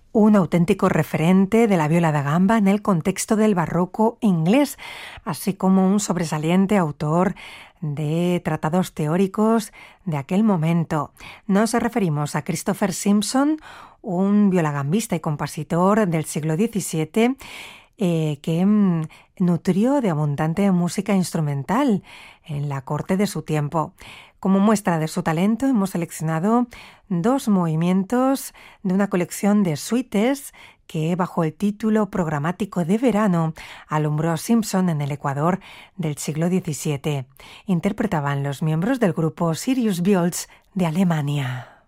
un auténtico referente de la viola da gamba en el contexto del barroco inglés, así como un sobresaliente autor de tratados teóricos de aquel momento. Nos referimos a Christopher Simpson, un violagambista y compositor del siglo XVII que nutrió de abundante música instrumental en la corte de su tiempo. Como muestra de su talento hemos seleccionado 2 movimientos de una colección de suites que, bajo el título programático de verano, alumbró Simpson en el Ecuador del siglo XVII. Interpretaban los miembros del grupo Sirius Viols de Alemania.